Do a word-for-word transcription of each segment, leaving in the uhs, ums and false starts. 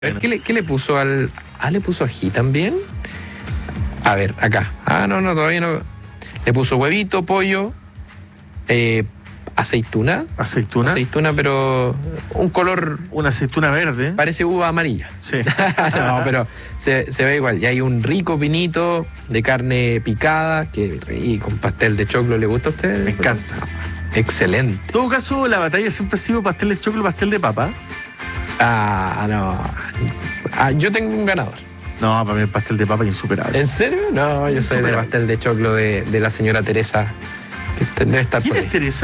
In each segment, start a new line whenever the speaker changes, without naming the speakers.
A ver, ¿qué le, qué le puso al...? Ah, ¿le puso ají también? A ver, acá. Ah, no, no, todavía no. Le puso huevito, pollo, eh, aceituna.
¿Aceituna?
Aceituna, pero un color...
Una aceituna verde.
Parece uva amarilla.
Sí.
No, pero se, se ve igual. Y hay un rico pinito de carne picada, que rico, con pastel de choclo. ¿Le gusta a usted?
Me encanta.
Excelente.
En todo caso, la batalla siempre ha sido pastel de choclo, pastel de papa.
Ah, no. Ah, yo tengo un ganador.
No, para mí el pastel de papa es insuperable.
¿En serio? No, yo soy de pastel de choclo de, de la señora Teresa, que debe estar
¿Quién
por
es
ahí.
Teresa?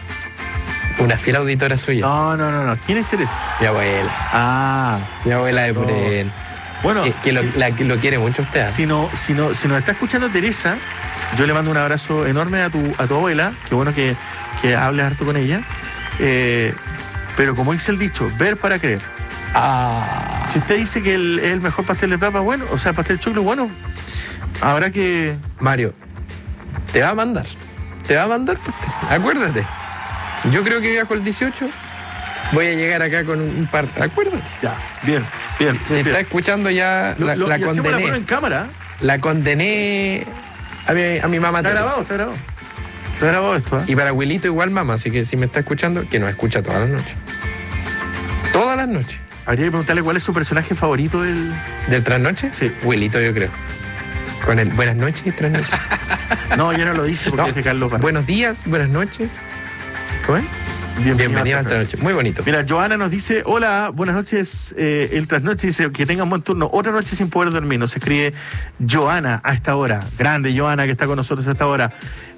Una fiel auditora suya.
No, no, no, no. ¿Quién es Teresa?
Mi abuela.
Ah.
Mi abuela de
No.
Purén.
Bueno,
Que, que, lo,
si,
la, que lo quiere mucho usted. ¿eh?
si, no, si, no, si nos está escuchando Teresa, yo le mando un abrazo enorme a tu, a tu abuela. Qué bueno que, que hables harto con ella. Eh, pero como dice el dicho, ver para creer.
Ah.
Si usted dice que el, es el mejor pastel de papa, bueno, o sea, el pastel de choclo, bueno, habrá que...
Mario, te va a mandar. Te va a mandar pastel. Acuérdate. Yo creo que viajo el dieciocho. Voy a llegar acá con un par. Acuérdate.
Ya, bien, bien.
Si
bien,
está
bien.
escuchando ya,
Lo-
la,
lo-
la
y hacemos la
condené.
prueba en cámara.
La condené a mi, a mi mamá.
Está
Teresa.
grabado, está grabado. Está grabado esto, ¿eh?
Y para Wilito igual mamá, así que si me está escuchando, que nos escucha todas las noches. Todas las noches.
Habría que preguntarle cuál es su personaje favorito del...
¿Del trasnoche?
Sí.
Wilito, yo creo. Con el buenas noches y trasnoche.
No, ya no lo dice porque
No,
es de Carlos Parra.
buenos días, buenas noches. ¿Cómo es? Bienvenido al trasnoche. Muy bonito.
Mira, Joana nos dice, hola, buenas noches, eh, el trasnoche dice que tengan buen turno, otra noche sin poder dormir, nos escribe Joana a esta hora, grande Joana que está con nosotros a esta hora.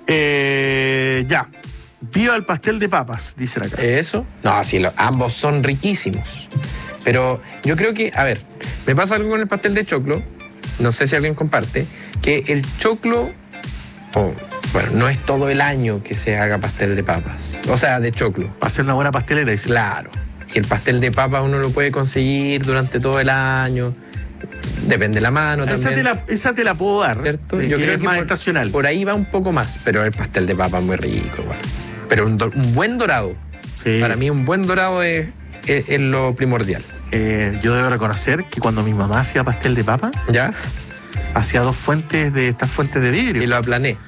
Eh, ya, viva el pastel de papas, dicen acá.
¿Eso? No, sí, lo- ambos son riquísimos. Pero yo creo que, a ver, me pasa algo con el pastel de choclo, no sé si alguien comparte, que el choclo, oh, bueno, no es todo el año que se haga pastel de papas, o sea, de choclo.
Va a ser una buena pastelera, dice.
Claro. Y el pastel de papa uno lo puede conseguir durante todo el año. Depende de la mano
Esa
también.
te, la, esa te la puedo dar,
¿Cierto?
de
Yo
que
creo
es
que
más
por,
estacional.
por ahí va un poco más, pero el pastel de papa es muy rico igual. Pero un, do- un buen dorado.
Sí.
Para mí un buen dorado es, es- es lo primordial.
Eh, yo debo reconocer que cuando mi mamá hacía pastel de papa,
¿Ya?
hacía dos fuentes de estas fuentes de vidrio.
Y lo aplané.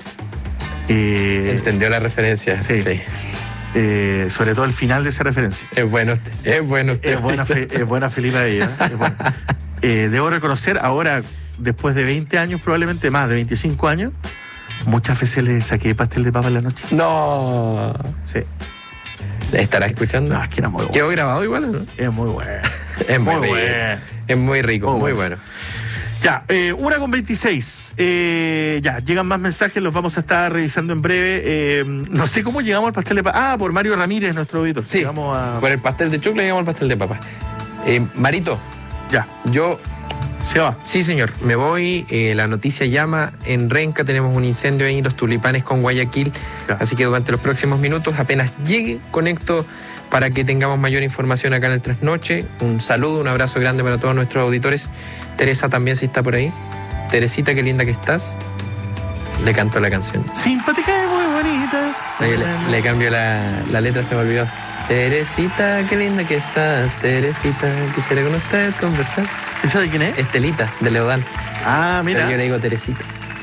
Eh,
Entendió la referencia.
sí.
Sí.
eh, sobre todo el final de esa referencia.
Es bueno usted. Es bueno usted.
Es buena, fe- es buena Felipa ella. Es buena. Eh, debo reconocer, ahora, después de veinte años, probablemente más, de veinticinco años, muchas veces le saqué pastel de papa en la noche.
No.
Sí.
¿Estará escuchando?
No, es que era muy bueno.
Quedó grabado igual, ¿no?
Es muy bueno.
Es muy,
Muy
rico.
bueno.
Es muy rico,
Muy
muy
bueno.
bueno.
Ya, eh, una con veintiséis. Eh, ya, llegan más mensajes, los vamos a estar revisando en breve. Eh, no sé cómo llegamos al pastel de papa. Ah, por Mario Ramírez, nuestro auditor.
Sí,
Llegamos a...
por el pastel de choclo llegamos al pastel de papa. Eh, Marito,
Ya,
yo,
se va.
sí señor, me voy, eh, la noticia llama, en Renca tenemos un incendio ahí, los tulipanes con Guayaquil,
Ya.
así que durante los próximos minutos, apenas llegue, conecto para que tengamos mayor información acá en el Trasnoche. Un saludo, un abrazo grande para todos nuestros auditores. Teresa también, si está por ahí. Teresita, qué linda que estás. Le canto la canción.
Simpática y muy bonita.
Le, le- le cambio la, la letra, se me olvidó. Teresita, qué linda que estás. Teresita, quisiera con usted conversar.
¿Esa de quién es?
Estelita, de Leodán.
Ah,
Pero
mira,
yo le digo Teresita.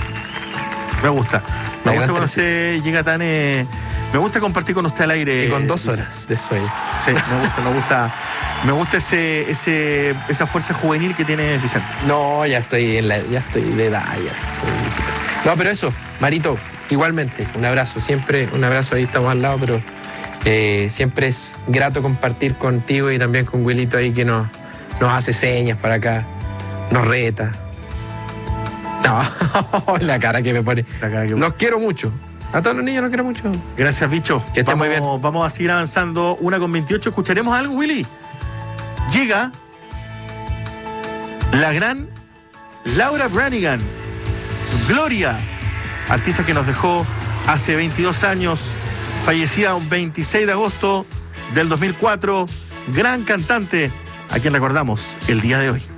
me gusta.
La
Me gusta
gran
cuando usted llega tan... eh, me gusta compartir con usted al aire.
Y con dos
Luisa.
horas de sueño.
Sí, me gusta, me gusta. Me gusta ese, ese, esa fuerza juvenil que tiene Vicente.
No, ya estoy en la, ya estoy de edad, ya estoy viejito. No, pero eso, Marito, igualmente, un abrazo, siempre, un abrazo, ahí estamos al lado, pero eh, siempre es grato compartir contigo y también con Wilito ahí que nos, nos hace señas para acá, nos reta. No, la cara que me pone.
La cara que-
Los quiero mucho. A todos los niños los quiero mucho.
Gracias, bicho.
Que esté
vamos,
muy bien.
Vamos a seguir avanzando. Una con veintiocho. ¿Escucharemos algo, Willy? Llega la gran Laura Branigan. Gloria, artista que nos dejó hace veintidós años, fallecida un veintiséis de agosto del dos mil cuatro. Gran cantante, a quien recordamos el día de hoy.